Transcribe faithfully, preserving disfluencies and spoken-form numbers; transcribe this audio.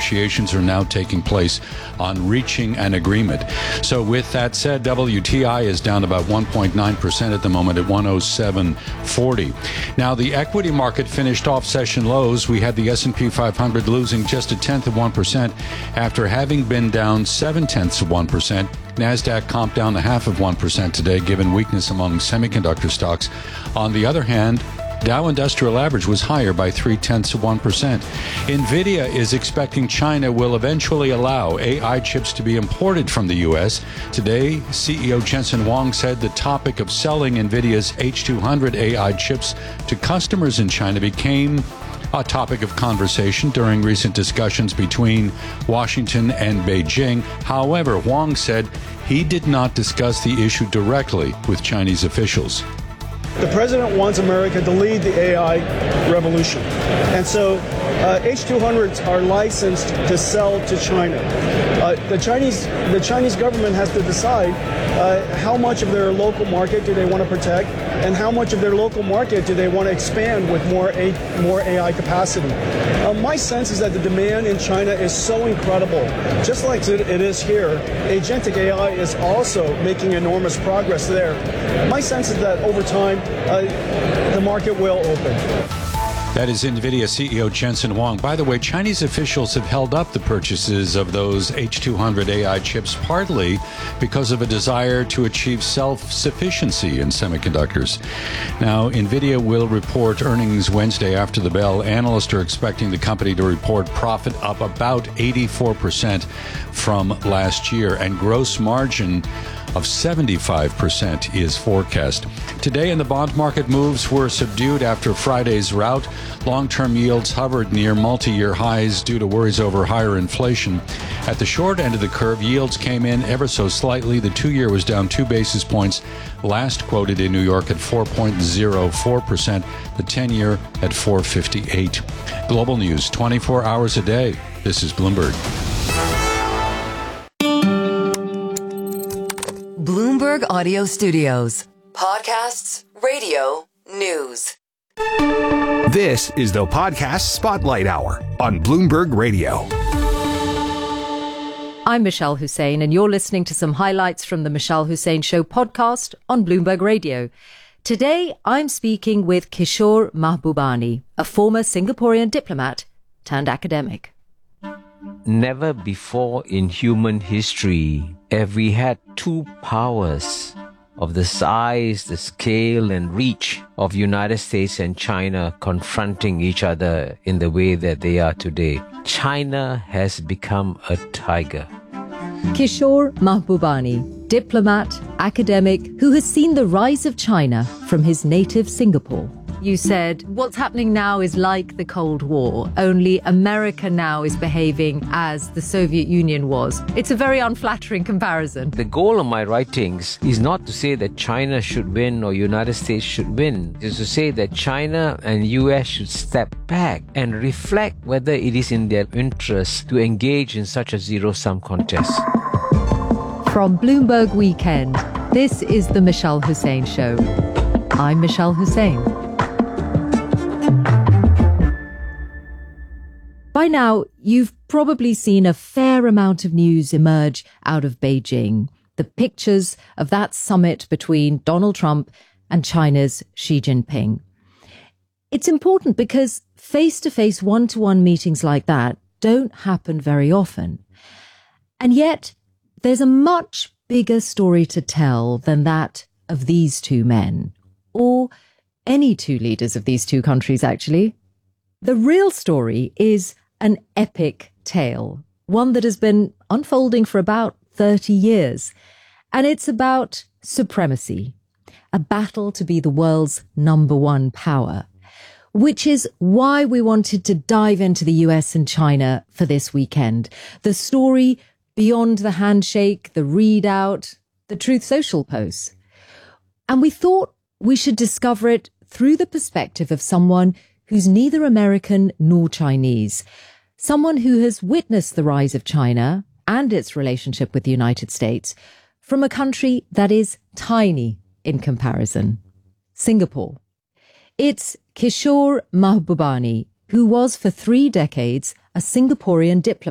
negotiations are now taking place on reaching an agreement. So with that said, W T I is down about one point nine percent at the moment at one oh seven forty. Now, the equity market finished off session lows. We had the S and P five hundred losing just a tenth of one percent after having been down seven tenths of one percent. NASDAQ comped down a half of one percent today, given weakness among semiconductor stocks. On the other hand, Dow Industrial Average was higher by three-tenths of one percent. NVIDIA is expecting China will eventually allow A I chips to be imported from the U S. Today, C E O Jensen Huang said the topic of selling NVIDIA's H two hundred A I chips to customers in China became a topic of conversation during recent discussions between Washington and Beijing. However, Huang said he did not discuss the issue directly with Chinese officials. The president wants America to lead the A I revolution. And so uh, H two hundreds are licensed to sell to China. Uh, the Chinese the Chinese government has to decide uh, how much of their local market do they want to protect and how much of their local market do they want to expand with more A, more A I capacity. Uh, my sense is that the demand in China is so incredible. Just like it is here, agentic A I is also making enormous progress there. My sense is that over time, uh, the market will open. That is NVIDIA C E O Jensen Huang. By the way, Chinese officials have held up the purchases of those H two hundred A I chips partly because of a desire to achieve self-sufficiency in semiconductors. Now, NVIDIA will report earnings Wednesday after the bell. Analysts are expecting the company to report profit up about eighty-four percent from last year, and gross margin of seventy-five percent is forecast. Today in the bond market, moves were subdued after Friday's rout. Long-term yields hovered near multi-year highs due to worries over higher inflation. At the short end of the curve, yields came in ever so slightly. The two-year was down two basis points, last quoted in New York at four point oh four percent, the ten-year at four fifty-eight. Global news twenty-four hours a day. This is Bloomberg. Bloomberg Audio Studios. Podcasts, radio, news. This is the Podcast Spotlight Hour on Bloomberg Radio. I'm Michelle Hussein, and you're listening to some highlights from the Michelle Hussein Show podcast on Bloomberg Radio. Today, I'm speaking with Kishore Mahbubani, a former Singaporean diplomat turned academic. Never before in human history have we had two powers of the size, the scale and reach of United States and China confronting each other in the way that they are today. China has become a tiger. Kishore Mahbubani, diplomat, academic, who has seen the rise of China from his native Singapore. You said, what's happening now is like the Cold War, only America now is behaving as the Soviet Union was. It's a very unflattering comparison. The goal of my writings is not to say that China should win or United States should win. It is to say that China and U S should step back and reflect whether it is in their interest to engage in such a zero-sum contest. From Bloomberg Weekend, this is the Michelle Hussein Show. I'm Michelle Hussein. By now, you've probably seen a fair amount of news emerge out of Beijing. The pictures of that summit between Donald Trump and China's Xi Jinping. It's important because face-to-face, one-to-one meetings like that don't happen very often. And yet, there's a much bigger story to tell than that of these two men, or any two leaders of these two countries, actually. The real story is an epic tale, one that has been unfolding for about thirty years. And it's about supremacy, a battle to be the world's number one power, which is why we wanted to dive into the U S and China for this weekend. The story beyond the handshake, the readout, the Truth Social posts. And we thought we should discover it through the perspective of someone who's neither American nor Chinese, someone who has witnessed the rise of China and its relationship with the United States from a country that is tiny in comparison, Singapore. It's Kishore Mahbubani, who was for three decades a Singaporean diplomat.